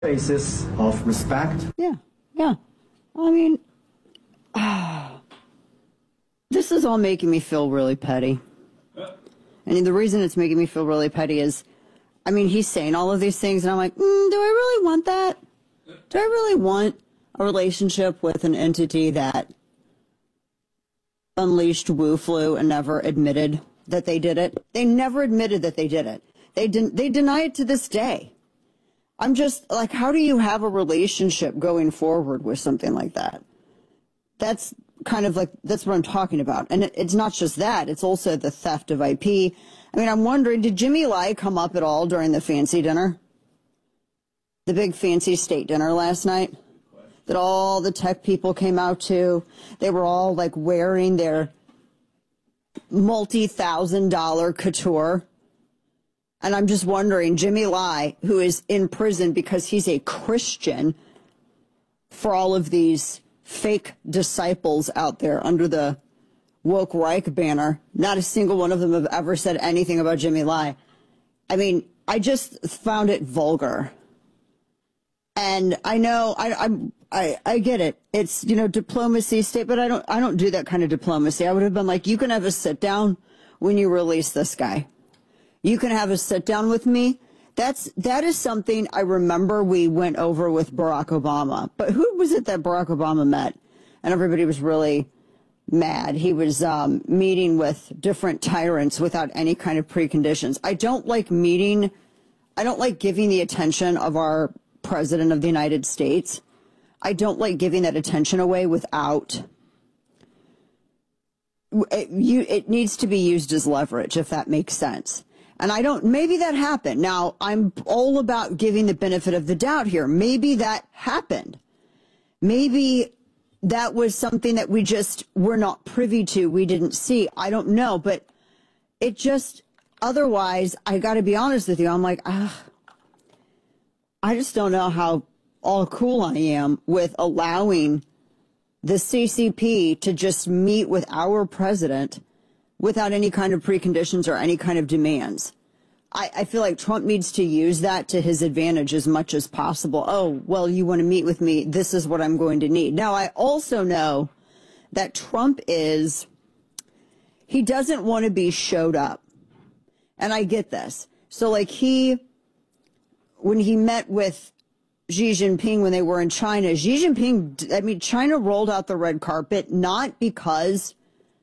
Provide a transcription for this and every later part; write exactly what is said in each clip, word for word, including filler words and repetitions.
basis of respect. Yeah, yeah. I mean, uh, this is all making me feel really petty. And the reason it's making me feel really petty is, I mean, he's saying all of these things, and I'm like, mm, do I really want that? Do I really want a relationship with an entity that unleashed Wu flu and never admitted that they did it? They never admitted that they did it. They didn't. They deny it to this day. I'm just like, how do you have a relationship going forward with something like that? That's kind of like, that's what I'm talking about. And it, it's not just that, it's also the theft of I P. I mean, I'm wondering, did Jimmy Lai come up at all during the fancy dinner? The big fancy state dinner last night that all the tech people came out to? They were all like wearing their multi-thousand dollar couture. And I'm just wondering, Jimmy Lai, who is in prison because he's a Christian, for all of these fake disciples out there under the woke Reich banner, not a single one of them have ever said anything about Jimmy Lai. I mean, I just found it vulgar. And I know I I'm, I I get it. It's, you know, diplomacy state, but I don't I don't do that kind of diplomacy. I would have been like, you can have a sit down when you release this guy. You can have a sit down with me. That's, that is something I remember we went over with Barack Obama. But who was it that Barack Obama met? And everybody was really mad. He was um, meeting with different tyrants without any kind of preconditions. I don't like meeting, I don't like giving the attention of our President of the United States. I don't like giving that attention away without, it, you, it needs to be used as leverage, if that makes sense. And I don't, maybe that happened. Now, I'm all about giving the benefit of the doubt here. Maybe that happened. Maybe that was something that we just were not privy to. We didn't see. I don't know. But it just, otherwise, I got to be honest with you. I'm like, ah, I just don't know how all cool I am with allowing the C C P to just meet with our president without any kind of preconditions or any kind of demands. I, I feel like Trump needs to use that to his advantage as much as possible. Oh, well, you want to meet with me? This is what I'm going to need. Now, I also know that Trump is, he doesn't want to be showed up. And I get this. So, like, he, when he met with Xi Jinping when they were in China, Xi Jinping, I mean, China rolled out the red carpet, not because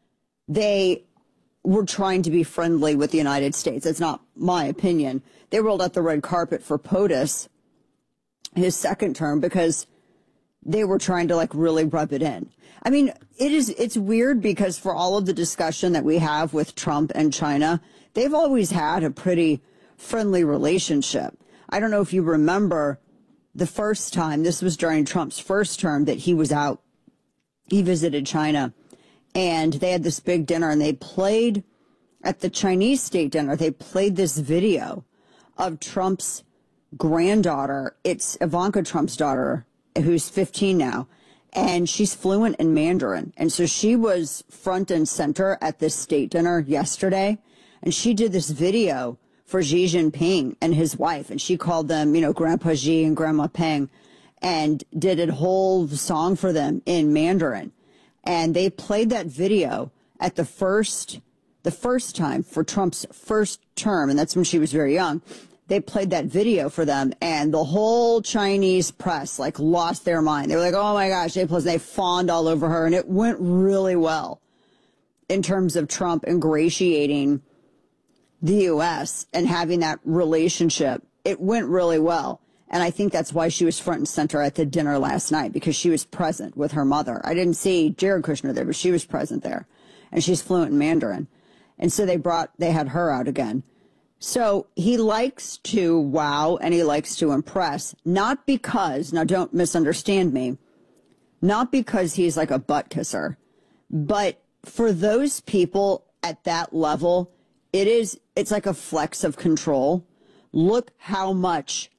they were trying to be friendly with the United States. That's not my opinion. They rolled out the red carpet for POTUS, his second term, because they were trying to like really rub it in. I mean, it is, it's weird because for all of the discussion that we have with Trump and China, they've always had a pretty friendly relationship. I don't know if you remember the first time, this was during Trump's first term that he was out, he visited China. And they had this big dinner, and they played at the Chinese state dinner. They played this video of Trump's granddaughter. It's Ivanka Trump's daughter, who's fifteen now, and she's fluent in Mandarin. And so she was front and center at this state dinner yesterday, and she did this video for Xi Jinping and his wife, and she called them, you know, Grandpa Xi and Grandma Peng, and did a whole song for them in Mandarin. And they played that video at the first, the first time for Trump's first term, and that's when she was very young. They played that video for them, and the whole Chinese press like lost their mind. They were like, "Oh my gosh!" They plus they fawned all over her, and it went really well in terms of Trump ingratiating the U S and having that relationship. It went really well. And I think that's why she was front and center at the dinner last night, because she was present with her mother. I didn't see Jared Kushner there, but she was present there. And she's fluent in Mandarin. And so they brought, they had her out again. So he likes to wow and he likes to impress, not because, now don't misunderstand me, not because he's like a butt kisser, but for those people at that level, it is, it's like a flex of control. Look how much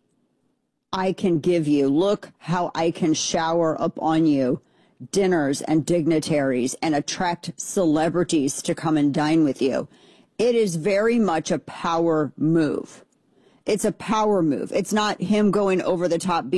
I can give you. Look how I can shower upon you dinners and dignitaries and attract celebrities to come and dine with you. It is very much a power move. It's a power move. It's not him going over the top,